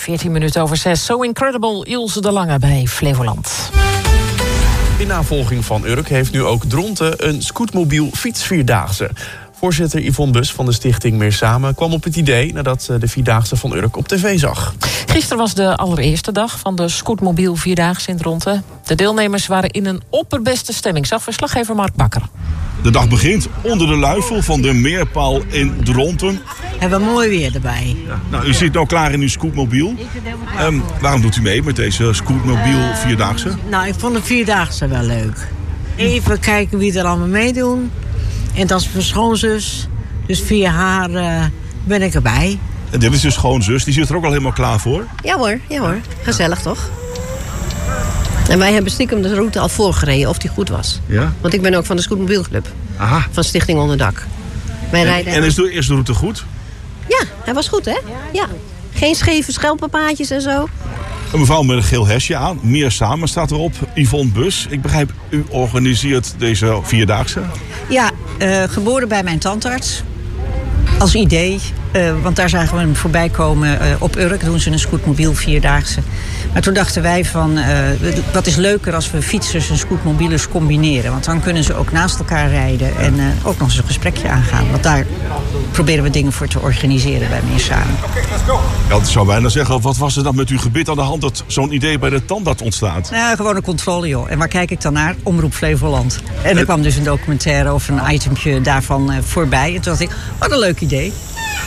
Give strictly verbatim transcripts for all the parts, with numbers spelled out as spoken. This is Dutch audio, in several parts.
veertien minuten over zes. So Incredible, Ilse de Lange bij Flevoland. In navolging van Urk heeft nu ook Dronten een scootmobiel fietsvierdaagse. Voorzitter Yvonne Bus van de stichting Meer Samen kwam op het idee nadat ze de Vierdaagse van Urk op tv zag. Gisteren was de allereerste dag van de scootmobiel Vierdaagse in Dronten. De deelnemers waren in een opperbeste stemming, zag verslaggever Mark Bakker. De dag begint onder de luifel van de Meerpaal in Dronten. Hebben we mooi weer erbij. Ja, nou, u zit nou klaar in uw scootmobiel. Um, waarom doet u mee met deze scootmobiel Vierdaagse? Nou, ik vond de Vierdaagse wel leuk. Even kijken wie er allemaal meedoen. En dat is mijn schoonzus. Dus via haar uh, ben ik erbij. En dit is dus schoonzus, die zit er ook al helemaal klaar voor? Ja hoor, ja hoor. Gezellig toch? En wij hebben stiekem de route al voorgereden of die goed was. Ja? Want ik ben ook van de Scootmobielclub. Aha. Van Stichting Onderdak. Wij En, rijden en is de eerste route goed? Ja, hij was goed hè? Ja. Geen scheve schelpenpaadjes en zo. Een mevrouw met een geel hesje aan. Meer Samen staat erop. Yvonne Bus. Ik begrijp, u organiseert deze Vierdaagse. Ja, uh, geboren bij mijn tandarts. Als idee. Uh, want daar zagen we hem voorbij komen. Uh, op Urk doen ze een scootmobiel Vierdaagse. Maar toen dachten wij van, uh, wat is leuker als we fietsers en scootmobielers combineren. Want dan kunnen ze ook naast elkaar rijden en uh, ook nog eens een gesprekje aangaan. Want daar proberen we dingen voor te organiseren bij Meer Samen. Ja, dat zou bijna zeggen, wat was er dan met uw gebit aan de hand dat zo'n idee bij de tandarts ontstaat? Nou, gewoon een controle joh. En waar kijk ik dan naar? Omroep Flevoland. En er kwam dus een documentaire of een itempje daarvan uh, voorbij. En toen dacht ik, wat een leuk idee.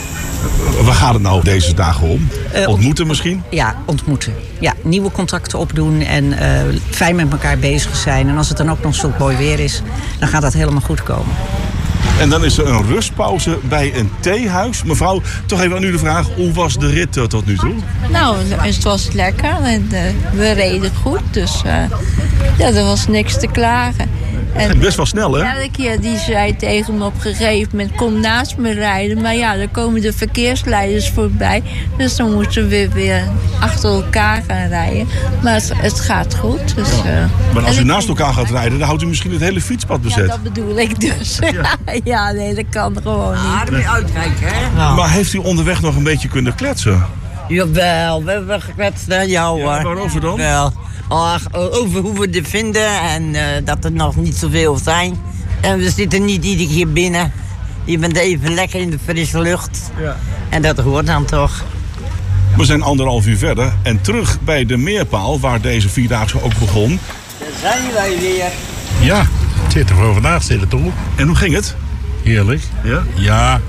Waar gaat het nou deze dagen om? Uh, ontmoeten misschien? Ja, ontmoeten. Ja, nieuwe contacten opdoen en uh, fijn met elkaar bezig zijn. En als het dan ook nog zo mooi weer is, dan gaat dat helemaal goed komen. En dan is er een rustpauze bij een theehuis. Mevrouw, toch even aan u de vraag, hoe was de rit uh, tot nu toe? Nou, het was lekker en uh, we reden goed. Dus uh, ja, er was niks te klagen. En best wel snel, hè? Elke keer die zei tegen me op een gegeven moment, kom naast me rijden. Maar ja, dan komen de verkeersleiders voorbij. Dus dan moeten we weer, weer achter elkaar gaan rijden. Maar het, het gaat goed. Dus, uh, maar als u naast elkaar gaat rijden, dan houdt u misschien het hele fietspad bezet. Ja, dat bedoel ik dus. Ja, ja nee, dat kan gewoon niet. Ah, dan moet je uitkijken, hè? Nou. Maar heeft u onderweg nog een beetje kunnen kletsen? Jawel, we hebben gekletst naar jou, hoor. Ja, waarover dan? Wel. Ach, over hoe we het vinden en uh, dat er nog niet zoveel zijn. En we zitten niet iedere keer binnen. Je bent even lekker in de frisse lucht. Ja. En dat hoort dan toch. We zijn anderhalf uur verder en terug bij de Meerpaal, waar deze Vierdaagse ook begon. Daar zijn wij weer. Ja, het zit er voor vandaag zit het erop. En hoe ging het? Heerlijk. Ja? Ja.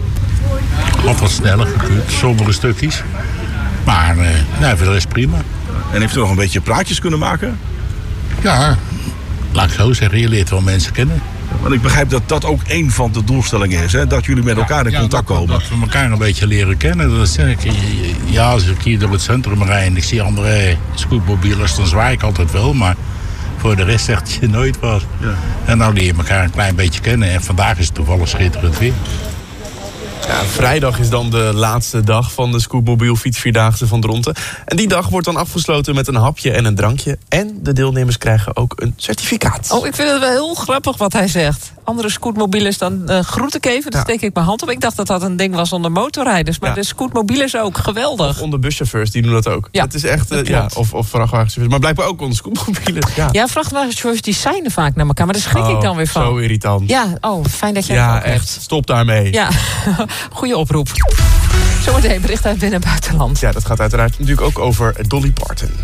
Wat wat sneller gekund, sommige stukjes. Maar uh, nee, voor de rest prima. En heeft u nog een beetje praatjes kunnen maken? Ja, laat ik zo zeggen, je leert wel mensen kennen. Want ik begrijp dat dat ook een van de doelstellingen is, hè? Dat jullie met elkaar in ja, contact dat, komen. Dat we elkaar een beetje leren kennen. Dat is, ja, als ik hier door het centrum rijd en ik zie andere scootmobielers, dan zwaai ik altijd wel. Maar voor de rest zegt je nooit wat. Ja. En nou leer je elkaar een klein beetje kennen. En vandaag is het toevallig schitterend weer. Ja, vrijdag is dan de laatste dag van de scootmobiel fietsvierdaagse van Dronten. En die dag wordt dan afgesloten met een hapje en een drankje. En de deelnemers krijgen ook een certificaat. Oh, ik vind het wel heel grappig wat hij zegt. Andere scootmobielers dan uh, groet ik even, dan ja. steek ik mijn hand op. Ik dacht dat dat een ding was onder motorrijders. Maar ja. de scootmobielers ook, geweldig. Of onder buschauffeurs, die doen dat ook. Ja, het is echt, uh, ja, of, of vrachtwagenchauffeurs. Maar blijkbaar ook onder scootmobielers. Ja, ja vrachtwagenchauffeurs die seinen vaak naar elkaar. Maar daar schrik oh, ik dan weer van. Zo irritant. Ja, oh, fijn dat jij ja, het ook echt. hebt. Stop daarmee. Ja, goede oproep. Zometeen bericht uit binnen- en buitenland. Ja, dat gaat uiteraard natuurlijk ook over Dolly Parton.